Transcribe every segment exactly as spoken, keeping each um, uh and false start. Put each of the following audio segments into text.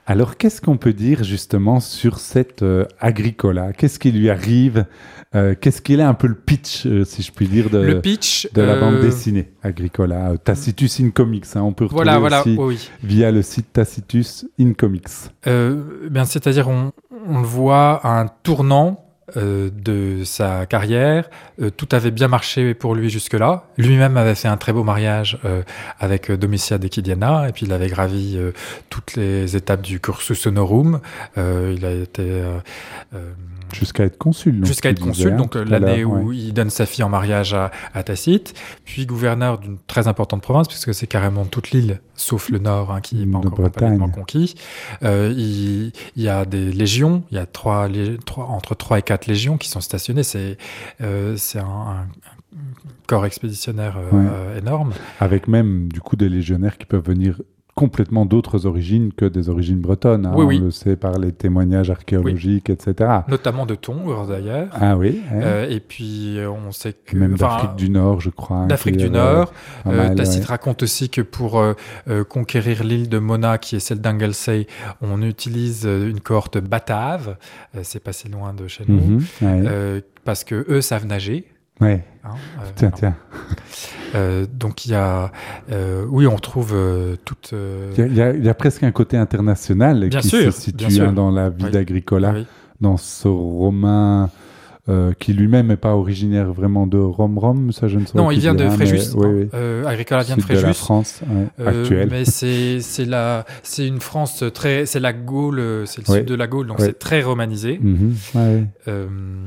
Alors, qu'est-ce qu'on peut dire justement sur cette euh, Agricola? Qu'est-ce qui lui arrive? Euh, qu'est-ce qu'il est un peu le pitch, euh, si je puis dire, de, Le pitch de la euh... bande dessinée Agricola? Tacitus in Comics, hein, on peut retrouver voilà, voilà, aussi oui, oui. via le site Tacitus in Comics. Euh, bien, c'est-à-dire on, on le voit à un tournant euh, de sa carrière. Euh, tout avait bien marché pour lui jusque-là. Lui-même avait fait un très beau mariage euh, avec Domitia Decidiana, et puis il avait gravi euh, toutes les étapes du cursus honorum. Euh, il a été euh, euh, jusqu'à être consul. Jusqu'à être consul, disais, donc hein, l'année où ouais. il donne sa fille en mariage à, à Tacite, puis gouverneur d'une très importante province, puisque c'est carrément toute l'île, sauf le nord, hein, qui n'est pas de encore Bretagne. complètement conquis. Euh, il, il y a des légions, il y a trois, trois, entre trois et quatre légions qui sont stationnées. C'est, euh, c'est un, un, un corps expéditionnaire euh, ouais. euh, énorme. Avec même, du coup, des légionnaires qui peuvent venir complètement d'autres origines que des origines bretonnes. Hein. Oui, oui. On le sait par les témoignages archéologiques, oui. et cetera. Notamment de Tongres, d'ailleurs. Ah oui. Ouais. Euh, et puis, on sait que... Même d'Afrique du Nord, je crois. D'Afrique du Nord. Euh, mal, Tacite ouais. raconte aussi que pour euh, euh, conquérir l'île de Mona, qui est celle d'Anglesey, on utilise une cohorte batave. Euh, c'est pas si loin de chez nous. Mm-hmm, ouais. euh, parce que eux savent nager. Ouais. Hein, euh, tiens, non. tiens. Euh, donc il y a, euh, oui, on retrouve euh, toute. Euh... Il, y a, il y a presque un côté international bien qui sûr, se situe hein, dans la vie oui. d'Agricola, oui. dans ce Romain euh, qui lui-même n'est pas originaire vraiment de Rome-Rome, ça je ne sais pas. Non, il vient de hein, Fréjus. mais, oui, oui. Euh, Agricola vient Sud de Fréjus. De la France ouais, euh, actuelle. Mais c'est c'est la c'est une France très, c'est la Gaule, c'est le oui. sud de la Gaule, donc oui. c'est très romanisé. Mm-hmm. Ouais, euh...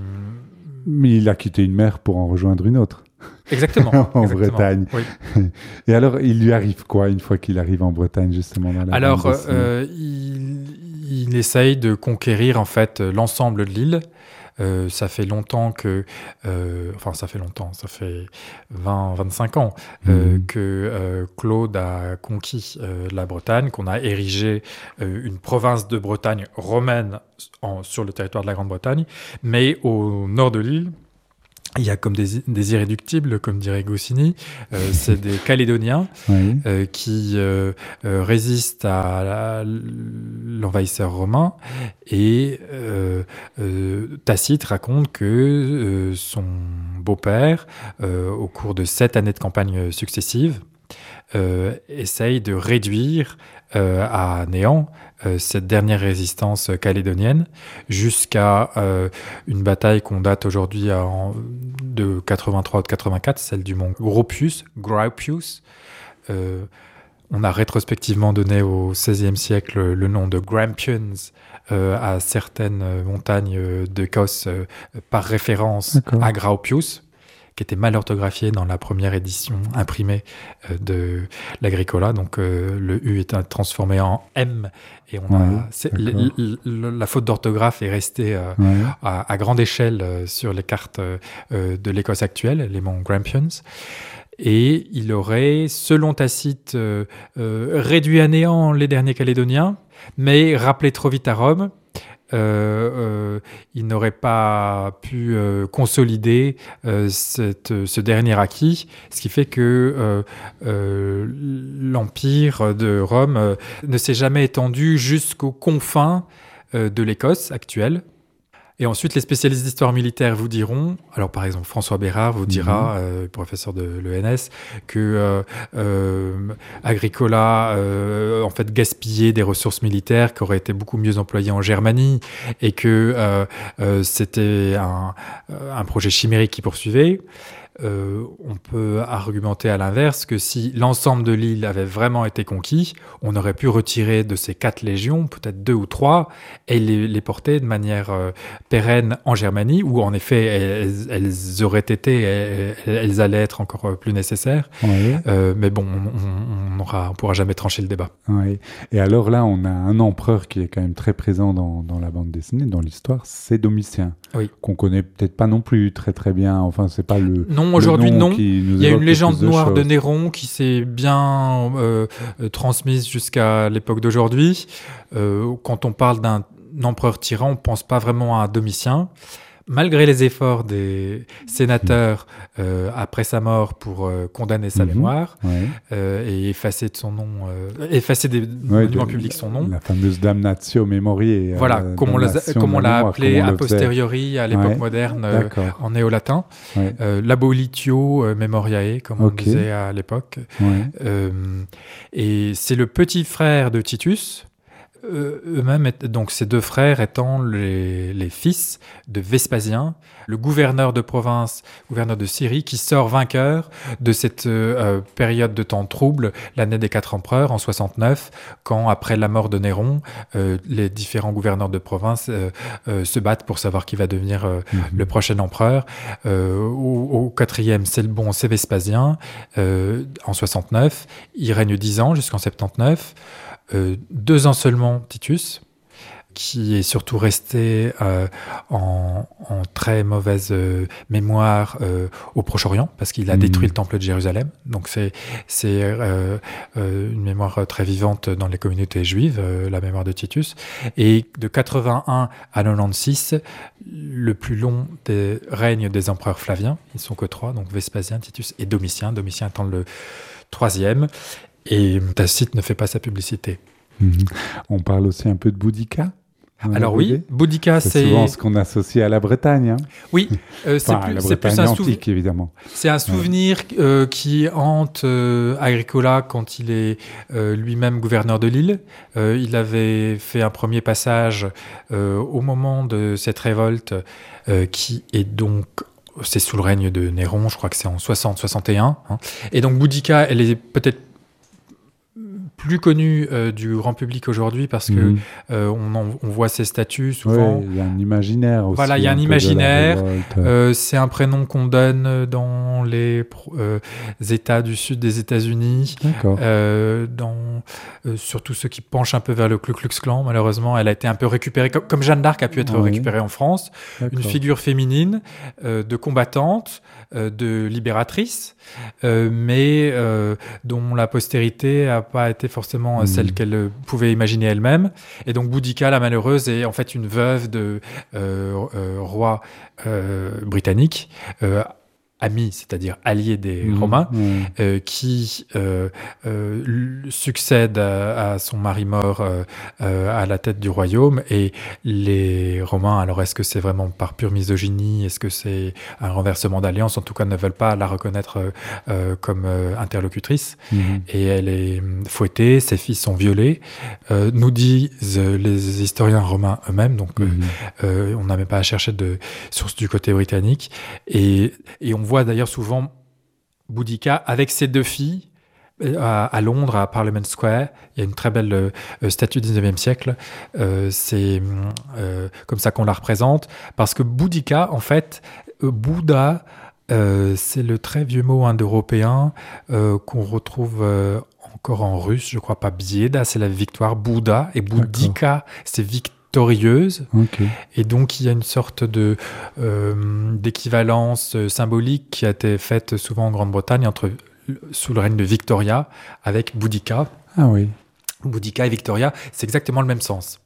Mais il a quitté une mer pour en rejoindre une autre. Exactement. en exactement. Bretagne. Oui. Et alors, il lui arrive quoi une fois qu'il arrive en Bretagne, justement dans la Alors, euh, il, il essaye de conquérir en fait l'ensemble de l'île. Euh, ça fait longtemps que, euh, enfin ça fait longtemps, ça fait vingt à vingt-cinq ans euh, mmh. que euh, Claude a conquis euh, la Bretagne, qu'on a érigé euh, une province de Bretagne romaine en, sur le territoire de la Grande-Bretagne, mais au nord de l'île, il y a comme des, des irréductibles, comme dirait Goscinny, euh, c'est des Calédoniens oui. euh, qui euh, euh, résistent à la, l'envahisseur romain et euh, euh, Tacite raconte que euh, son beau-père, euh, au cours de sept années de campagne successives, euh, essaye de réduire euh, à néant euh, cette dernière résistance calédonienne jusqu'à euh, une bataille qu'on date aujourd'hui en, de quatre-vingt-trois ou de quatre-vingt-quatre, celle du mont Gropius, Gropius. Euh, on a rétrospectivement donné au seizième siècle le nom de Grampians euh, à certaines montagnes d'Écosse euh, par référence D'accord. à Gropius, qui était mal orthographié dans la première édition imprimée euh, de l'Agricola. Donc euh, le U est transformé en M et on ouais, a c'est, l, l, l, la faute d'orthographe est restée euh, ouais. à, à grande échelle euh, sur les cartes euh, de l'Écosse actuelle, les monts Grampians. Et il aurait, selon Tacite, euh, euh, réduit à néant les derniers Calédoniens, mais rappelé trop vite à Rome. Euh, euh, il n'aurait pas pu euh, consolider euh, cette, ce dernier acquis, ce qui fait que euh, euh, l'empire de Rome euh, ne s'est jamais étendu jusqu'aux confins euh, de l'Écosse actuelle. Et ensuite, les spécialistes d'histoire militaire vous diront, alors par exemple François Bérard vous dira, mmh. euh, professeur de l'E N S, que euh, euh, Agricola euh, en fait gaspillait des ressources militaires qui auraient été beaucoup mieux employées en Germanie et que euh, euh, c'était un, un projet chimérique qui poursuivait. Euh, on peut argumenter à l'inverse que si l'ensemble de l'île avait vraiment été conquis, on aurait pu retirer de ces quatre légions, peut-être deux ou trois, et les, les porter de manière euh, pérenne en Germanie, où en effet elles, elles auraient été, elles, elles allaient être encore plus nécessaires. Oui. Euh, mais bon, on, on, aura, on pourra jamais trancher le débat. Oui. Et alors là, on a un empereur qui est quand même très présent dans, dans la bande dessinée, dans l'histoire, c'est Domitien, oui. qu'on connaît peut-être pas non plus très très bien. Enfin, c'est pas le non. Aujourd'hui, non. Il y a une légende noire de Néron qui s'est bien euh, transmise jusqu'à l'époque d'aujourd'hui. Euh, quand on parle d'un empereur tyran, on ne pense pas vraiment à Domitien. malgré les efforts des sénateurs euh, après sa mort pour euh, condamner sa Mhm. mémoire Ouais. euh, et effacer de son nom, euh, effacer des Ouais, monuments de- publics son nom. La fameuse damnatio memoriae. euh, Voilà, comme on l'a, damnation comme de on la l'a mémoire, appelé comme on a le faisait. posteriori à l'époque Ouais, moderne euh, D'accord. en néo-latin. Ouais. Euh, l'abolitio euh, memoriae, comme Ok. on disait à l'époque. Ouais. Euh, et c'est le petit frère de Titus, euh, eux-mêmes, est- donc ces deux frères étant les, les fils de Vespasien, le gouverneur de province, gouverneur de Syrie, qui sort vainqueur de cette euh, période de temps trouble, l'année des quatre empereurs, en soixante-neuf, quand, après la mort de Néron, euh, les différents gouverneurs de province euh, euh, se battent pour savoir qui va devenir euh, Mhm. le prochain empereur. Euh, au, au quatrième, c'est le bon, c'est Vespasien, euh, en soixante-neuf. Il règne dix ans, jusqu'en soixante-neuf. Euh, deux ans seulement, Titus, qui est surtout resté euh, en, en très mauvaise euh, mémoire euh, au Proche-Orient, parce qu'il a Mhm. détruit le temple de Jérusalem. Donc c'est, c'est euh, euh, une mémoire très vivante dans les communautés juives, euh, la mémoire de Titus. Et de quatre-vingt-un à quatre-vingt-seize, le plus long des règnes des empereurs flaviens, ils sont que trois, donc Vespasien, Titus et Domitien, Domitien étant le troisième. Et Tacite ne fait pas sa publicité. Mhm. On parle aussi un peu de Boudica. Vous en Alors avez oui, idée Boudica, C'est c'est... souvent ce qu'on associe à la Bretagne. Hein. Oui, euh, c'est, Enfin, plus, la c'est plus Bretagne un souvenir. antique, évidemment. C'est un souvenir euh, qui hante euh, Agricola quand il est euh, lui-même gouverneur de l'île. Euh, il avait fait un premier passage euh, au moment de cette révolte euh, qui est donc... C'est sous le règne de Néron, je crois que c'est en soixante soixante et un. Hein. Et donc Boudica, elle est peut-être plus connue euh, du grand public aujourd'hui parce que Mhm. euh, on, en- on voit ses statuts souvent. Ouais, il y a un imaginaire aussi. Voilà, il y a un peu de la imaginaire. révolte. Euh, c'est un prénom qu'on donne dans les pro- euh, États du sud des États-Unis, D'accord. euh, dans euh, surtout ceux qui penchent un peu vers le Ku Klux Klan. Malheureusement, elle a été un peu récupérée, comme, comme Jeanne d'Arc a pu être Oui. récupérée en France. Une D'accord. figure féminine, euh, de combattante, euh, de libératrice, euh, mais euh, dont la postérité n'a pas été forcément euh, Mhm. celle qu'elle euh, pouvait imaginer elle-même. Et donc Boudica, la malheureuse, est en fait une veuve de euh, euh, roi euh, britannique, euh, ami, c'est-à-dire allié des Mhm. Romains, Ouais. euh, qui euh, euh, l- succède à, à son mari mort euh, euh, à la tête du royaume. Et les Romains, alors est-ce que c'est vraiment par pure misogynie? Est-ce que c'est un renversement d'alliance? En tout cas, ne veulent pas la reconnaître euh, euh, comme euh, interlocutrice. Mhm. Et elle est hum, fouettée, ses filles sont violées, euh, nous disent les historiens romains eux-mêmes, donc euh, Mhm. euh, on n'a même pas à chercher de sources du côté britannique. Et, et on voit d'ailleurs souvent Boudica avec ses deux filles euh, à, à Londres, à Parliament Square. Il y a une très belle euh, statue du dix-neuvième siècle. Euh, c'est euh, comme ça qu'on la représente. Parce que Boudica, en fait, euh, Bouddha, euh, c'est le très vieux mot indo-européen euh, qu'on retrouve euh, encore en russe, je crois pas. Bieda, c'est la victoire. Bouddha et Boudica, c'est victorieuse. Ok. Et donc, il y a une sorte de, euh, d'équivalence euh, symbolique qui a été faite souvent en Grande-Bretagne entre, sous le règne de Victoria avec Boudica. Ah oui. Boudica et Victoria, c'est exactement le même sens.